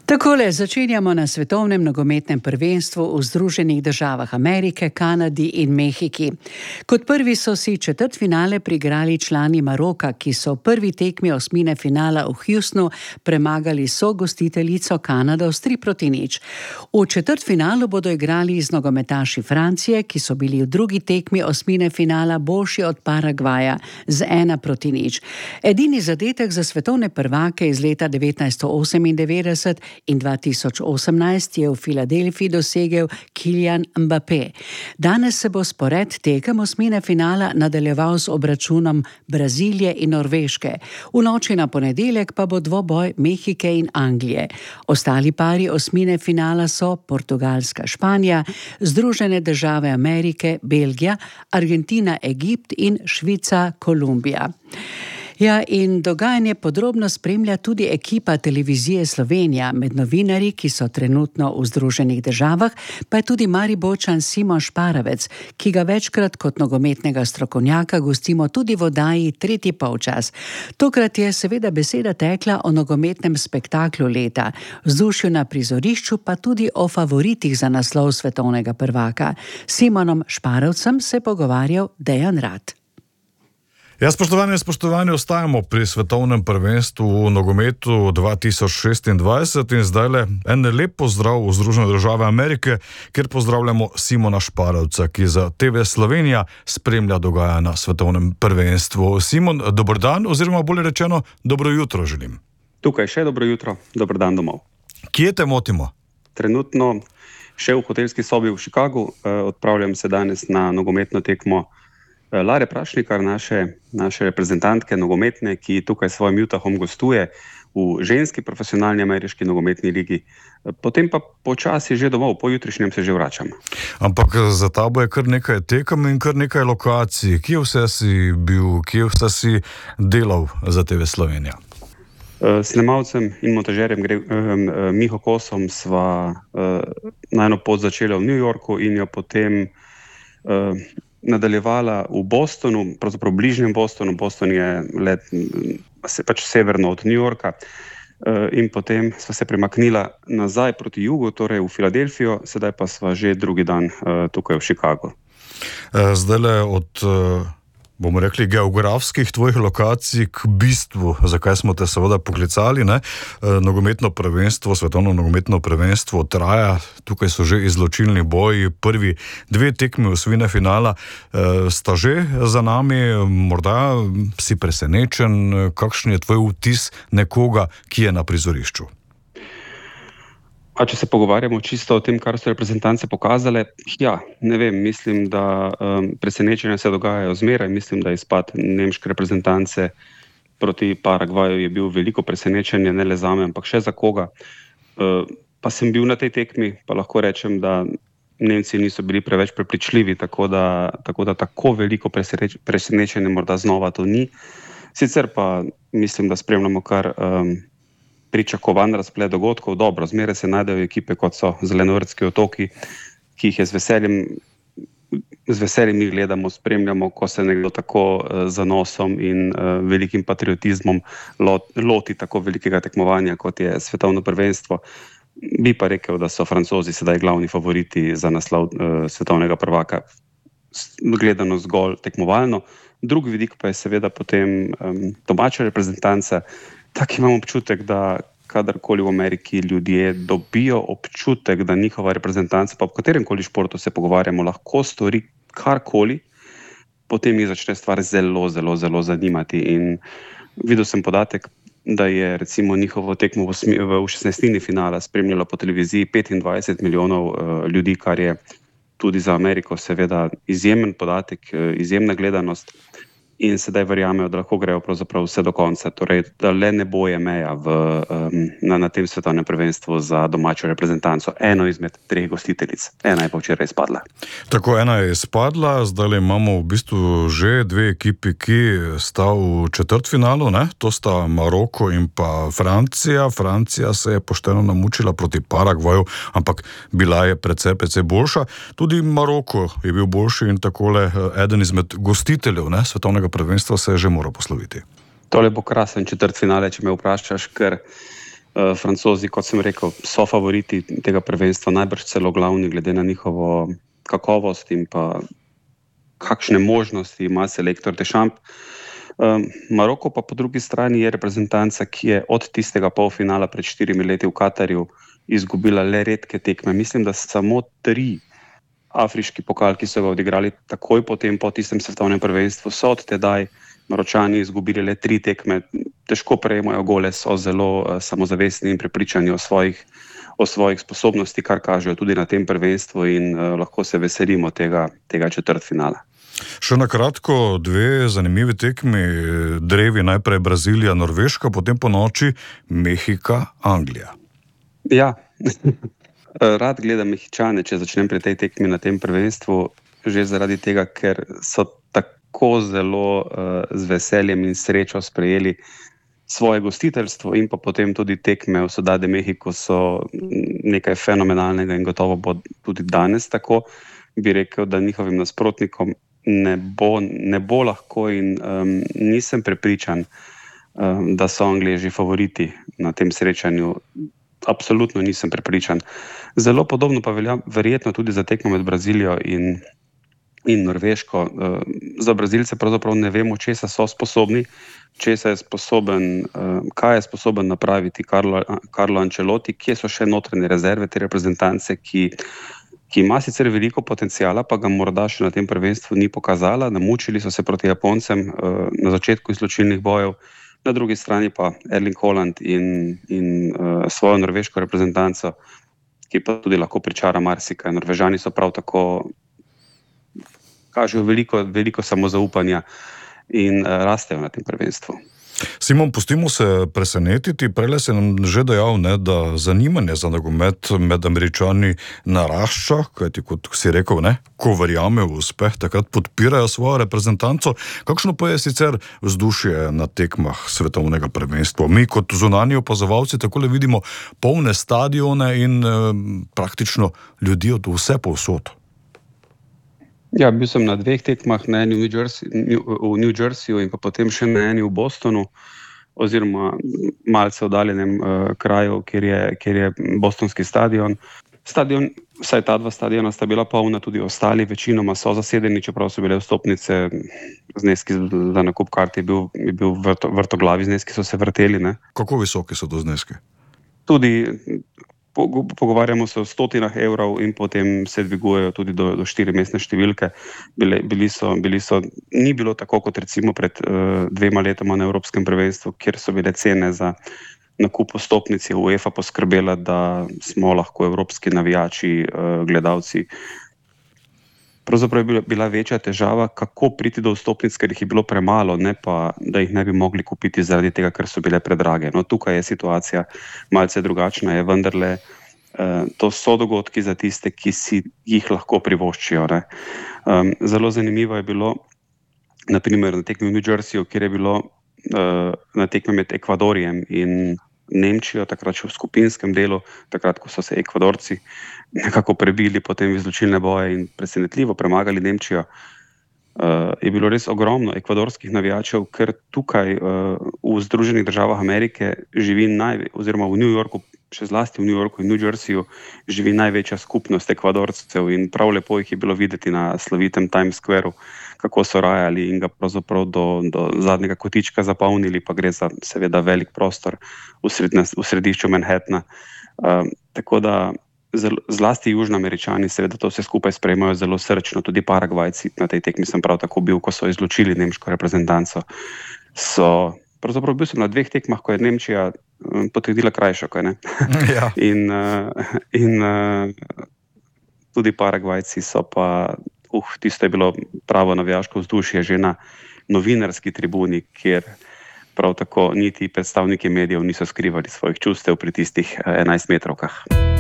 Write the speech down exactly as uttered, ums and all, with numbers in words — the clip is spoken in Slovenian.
Takole začenjamo na svetovnem nogometnem prvenstvu v Združenih državah Amerike, Kanadi in Mehiki. Kot prvi so si četrtfinale priigrali člani Maroka, ki so v prvi tekmi osmine finala v Houstonu premagali sogostiteljico Kanado s tri proti nič. V četrtfinalu bodo igrali z nogometaši Francije, ki so bili v drugi tekmi osmine finala boljši od Paragvaja z ena proti nič. Edini zadetek za svetovne prvake iz leta devetnajststo osemindevetdeset in dva tisoč osemnajst je v Filadelfiji dosegel Kylian Mbappé. Danes se bo spored tekem osmine finala nadaljeval z obračunom Brazilije in Norveške. V noči na ponedeljek pa bo dvoboj Mehike in Anglije. Ostali pari osmine finala so Portugalska, Španija, Združene države Amerike, Belgija, Argentina, Egipt in Švica, Kolumbija. Ja, in dogajanje podrobno spremlja tudi ekipa Televizije Slovenija. Med novinarji, ki so trenutno v Združenih državah, pa je tudi Mariborčan Simon Šparavec, ki ga večkrat kot nogometnega strokovnjaka gostimo tudi v oddaji Tretji polčas. Tokrat je seveda beseda tekla o nogometnem spektaklu leta, vzdušju na prizorišču, pa tudi o favoritih za naslov svetovnega prvaka. S Simonom Šparavcem se je pogovarjal Dejan Rat. Ja, spoštovani, spoštovani, ostajamo pri svetovnem prvenstvu v nogometu dva tisoč šestindvajset in zdajle en lep pozdrav v Združene države Amerike, kjer pozdravljamo Simona Šparavca, ki za T V Slovenija spremlja dogajanje na svetovnem prvenstvu. Simon, dober dan, oziroma bolje rečeno, dobro jutro želim. Tukaj še dobro jutro, dober dan domov. Kje te motimo? Trenutno še v hotelski sobi v Chicagu, odpravljam se danes na nogometno tekmo Lare Prašnikar, naše, naše reprezentantke nogometne, ki tukaj s svojim Utahom gostuje v ženski profesionalni ameriški nogometni ligi. Potem pa počasi že domov, po jutrišnjem se že vračam. Ampak za tabo je kar nekaj tekem in kar nekaj lokacij. Kje vse si bil, kje vse si delal za T V Slovenija? Snemalcem in montažerjem Miho Kosom sva na eno pot začela v New Yorku in jo potem nadaljevala v Bostonu, pravzaprav v bližnjem Bostonu. Boston je let, pač severno od New Yorka, in potem sva se premaknila nazaj proti jugu, torej v Filadelfijo, sedaj pa sva že drugi dan tukaj v Chicagu. Zdajle od, bomo rekli, geografskih tvojih lokacij k bistvu, zakaj smo te seveda poklicali, ne? Nogometno prvenstvo, svetovno nogometno prvenstvo traja, tukaj so že izločilni boji, prvi dve tekmi osmine finala sta že za nami, morda si presenečen, kakšen je tvoj vtis nekoga, ki je na prizorišču? A če se pogovarjamo čisto o tem, kar so reprezentance pokazale, ja, ne vem, mislim, da um, presenečenja se dogajajo zmeraj. Mislim, da izpad nemške reprezentance proti Paragvaju je bil veliko presenečenje, ne le zame, ampak še za koga. Uh, pa sem bil na tej tekmi, pa lahko rečem, da Nemci niso bili preveč prepričljivi, tako da tako, da tako veliko presenečenje morda znova to ni. Sicer pa mislim, da spremljamo kar Um, pričakovan razplet dogodkov. Dobro, zmeraj se najdejo ekipe, kot so Zelenortski otoki, ki jih je z veseljem, z veseljem jih gledamo, spremljamo, ko se nekdo tako uh, zanosom in uh, velikim patriotizmom lot, loti tako velikega tekmovanja, kot je svetovno prvenstvo. Bi pa rekel, da so Francozi sedaj glavni favoriti za naslov uh, svetovnega prvaka, gledano zgolj tekmovalno. Drugi vidik pa je seveda potem um, domača reprezentanca. Tak imam občutek, da kadarkoli v Ameriki ljudje dobijo občutek, da njihova reprezentanca, pa v katerem koli športu se pogovarjamo, lahko stori karkoli, potem jih začne stvar zelo, zelo, zelo zanimati. In videl sem podatek, da je recimo njihovo tekmo v, v šestnajstini finala spremljalo po televiziji petindvajset milijonov uh, ljudi, kar je tudi za Ameriko seveda izjemen podatek, uh, izjemna gledanost. In sedaj verjamejo, da lahko grejo pravzaprav vse do konca. Torej, da le ne boje meja v, um, na, na tem svetovnem prvenstvu za domačo reprezentanco. Eno izmed treh gostiteljic. Ena je pa včeraj izpadla. Tako, ena je izpadla, zdaj imamo v bistvu že dve ekipi, ki sta v četrtfinalu, ne? To sta Maroko in pa Francija. Francija se je pošteno namučila proti Paragvaju, ampak bila je precej, precej boljša. Tudi Maroko je bil boljši in takole eden izmed gostiteljev, ne? Svetovnega prvenstva se je že moral posloviti. Tole bo krasen četrtfinale, če me vprašaš, ker Francozi, kot sem rekel, so favoriti tega prvenstva, najbrž celo glavni, glede na njihovo kakovost in pa kakšne možnosti ima selektor Deschamps. Maroko pa po drugi strani je reprezentanca, ki je od tistega polfinala pred štirimi leti v Katarju izgubila le redke tekme. Mislim, da samo tri afriški pokal, ki so ga odigrali takoj potem po tistem svetovnem prvenstvu, so od tedaj Maročani izgubili le tri tekme. Težko prejemajo gole, so zelo uh, samozavestni in prepričani o svojih, o svojih sposobnosti, kar kažejo tudi na tem prvenstvu in uh, lahko se veselimo tega, tega četrtfinala. Še na kratko dve zanimivi tekmi, drevi, najprej Brazilija, Norveška, potem po noči Mehika, Anglija. Ja, rad gledam Mehičane, če začnem pri tej tekmi na tem prvenstvu, že zaradi tega, ker so tako zelo uh, z veseljem in srečo sprejeli svoje gostiteljstvo in pa potem tudi tekme v Ciudad de México so nekaj fenomenalnega in gotovo bo tudi danes tako. Bi rekel, da njihovim nasprotnikom ne bo, ne bo lahko in um, nisem prepričan, um, da so Angleži favoriti na tem srečanju. Absolutno nisem prepričan. Zelo podobno pa velja verjetno tudi za tekmo med Brazilijo in in Norveško. Za Brazilce pravzaprav ne vemo, česa so sposobni, česa je sposoben, kaj je sposoben napraviti Carlo, Carlo Ancelotti, kje so še notranje rezerve te reprezentance, ki, ki ima sicer veliko potencijala, pa ga morda še na tem prvenstvu ni pokazala. Namučili so se proti Japoncem na začetku izločilnih bojev, na drugi strani pa Erling Haaland in, in svojo norveško reprezentanco, ki pa tudi lahko pričara marsikaj. Norvežani so prav tako kažejo veliko, veliko samozaupanja in uh, rastejo na tem prvenstvu. Simon, pustimo se presenetiti. Prele se nam že dejal, ne, da zanimanje za nogomet med Američani narašča, kajti kot si rekel, ne, ko verjame v uspeh, takrat podpirajo svojo reprezentanco. Kakšno pa je sicer vzdušje na tekmah svetovnega prvenstva? Mi kot zunanji opazovalci takole vidimo polne stadione in eh, praktično ljudi od vse povsod. Ja, bil sem na dveh tekmah, na eni v New Jersey, v New Jerseyju in pa potem še na eni v Bostonu, oziroma malce oddaljenem uh, kraju, kjer je, kjer je bostonski stadion. Stadion, vsaj ta dva stadiona sta bila polna, tudi ostali večinoma so zasedeni, čeprav so bile vstopnice, zneski za nakup kart je bil, je bil vrto, vrtoglavi zneski, so se vrteli. Ne? Kako visoki so to zneski? Tudi pogovarjamo se o stotinah evrov in potem se dvigujejo tudi do, do štirimestne številke. Bili, bili so, bili so, ni bilo tako kot recimo pred uh, dvema letoma na Evropskem prvenstvu, kjer so bile cene za nakup vstopnic, je UEFA poskrbela, da smo lahko evropski navijači, uh, gledalci. Pravzaprav je bila, bila večja težava, kako priti do vstopnic, ker jih je bilo premalo, ne pa, da jih ne bi mogli kupiti zaradi tega, ker so bile predrage. No, tukaj je situacija malce drugačna, je vendarle, eh, to so dogodki za tiste, ki si jih lahko privoščijo. Ne. Um, zelo zanimivo je bilo, naprimer na tekmi v New Jerseyju, kjer je bilo uh, na tekmi med Ekvadorjem in Nemčijo, takrat še v skupinskem delu, takrat, ko so se Ekvadorci nekako prebili potem v izločilne boje in presenetljivo premagali Nemčijo, uh, je bilo res ogromno ekvadorskih navijačev, ker tukaj uh, v Združenih državah Amerike živi največ, oziroma v New Yorku, še zlasti v New Yorku in New Jerseyju, živi največja skupnost Ekvadorcev in prav lepo jih je bilo videti na slovitem Times Squareu, kako so rajali in ga pravzaprav do, do zadnjega kotička zapolnili, pa gre za seveda velik prostor v, sredne, v središču Manhattna. Uh, tako da zelo, zlasti Južnoameričani seveda to vse skupaj sprejemajo zelo srčno, tudi Paragvajci, na tej tekmi sem prav tako bil, ko so izločili nemško reprezentanco. So, pravzaprav bil sem na dveh tekmah, ko je Nemčija um, potrdila krajšo, kaj ne? Ja. in uh, in uh, tudi Paragvajci so pa Uh, tisto je bilo pravo navijaško vzdušje že na novinarski tribuni, kjer prav tako niti predstavniki medijev niso skrivali svojih čustev pri tistih enajstmetrovkah.